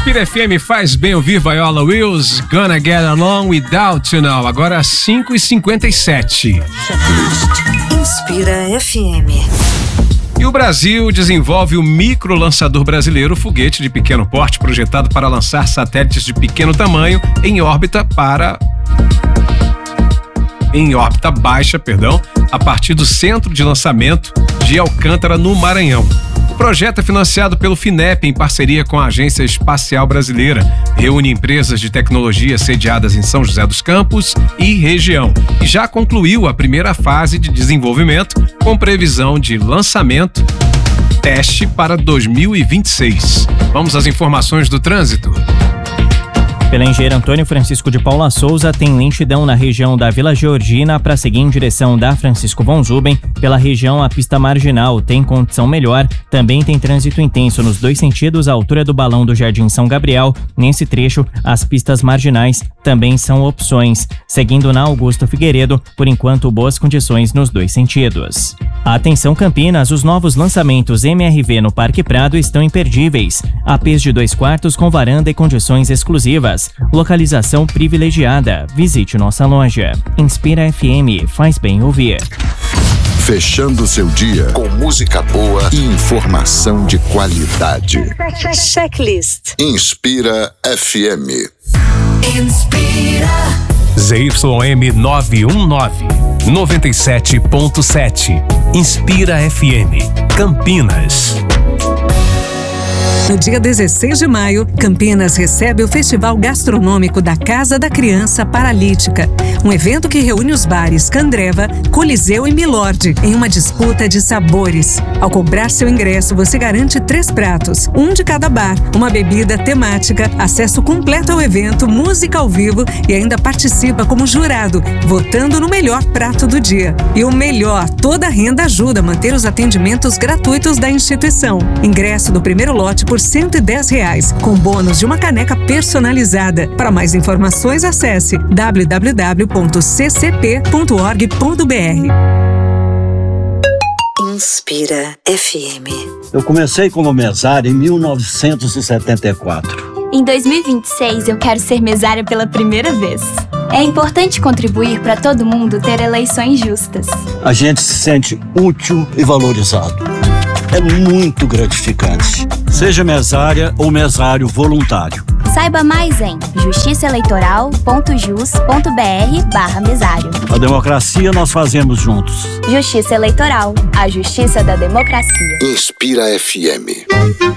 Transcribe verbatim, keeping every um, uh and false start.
Inspira F M faz bem ouvir Viola Wills, Gonna Get Along Without You Now. Agora às cinco e cinquenta e sete. Inspira F M. E o Brasil desenvolve o microlançador brasileiro, foguete de pequeno porte projetado para lançar satélites de pequeno tamanho em órbita para... em órbita baixa, perdão, a partir do centro de lançamento de Alcântara, no Maranhão. O projeto é financiado pelo FINEP em parceria com a Agência Espacial Brasileira. Reúne empresas de tecnologia sediadas em São José dos Campos e região. E já concluiu a primeira fase de desenvolvimento, com previsão de lançamento, teste para dois mil e vinte e seis. Vamos às informações do trânsito. Pela engenheiro Antônio Francisco de Paula Souza, tem lentidão na região da Vila Georgina para seguir em direção da Francisco von Zuben. Pela região, a pista marginal tem condição melhor. Também tem trânsito intenso nos dois sentidos, à altura do balão do Jardim São Gabriel. Nesse trecho, as pistas marginais também são opções. Seguindo na Augusto Figueiredo, por enquanto, boas condições nos dois sentidos. Atenção Campinas, os novos lançamentos M R V no Parque Prado estão imperdíveis. A P's de dois quartos com varanda e condições exclusivas. Localização privilegiada. Visite nossa loja. Inspira F M, faz bem ouvir. Fechando seu dia com música boa e informação de qualidade. Checklist. Inspira F M. Inspira. Z Y M nove um nove, noventa e sete ponto sete. Inspira F M. Campinas. No dia dezesseis de maio, Campinas recebe o Festival Gastronômico da Casa da Criança Paralítica, um evento que reúne os bares Candreva, Coliseu e Milord em uma disputa de sabores. Ao comprar seu ingresso, você garante três pratos, um de cada bar, uma bebida temática, acesso completo ao evento, música ao vivo e ainda participa como jurado, votando no melhor prato do dia. E o melhor, toda a renda ajuda a manter os atendimentos gratuitos da instituição. Ingresso do primeiro lote por cento e dez reais, com bônus de uma caneca personalizada. Para mais informações, acesse w w w ponto c c p ponto org ponto b r. Inspira F M. Eu comecei como mesário em mil novecentos e setenta e quatro. Em dois mil e vinte e seis, eu quero ser mesária pela primeira vez. É importante contribuir para todo mundo ter eleições justas. A gente se sente útil e valorizado. É muito gratificante. Seja mesária ou mesário voluntário. Saiba mais em justiçaeleitoral ponto jus ponto b r barra mesário. A democracia nós fazemos juntos. Justiça Eleitoral, a justiça da democracia. Inspira F M.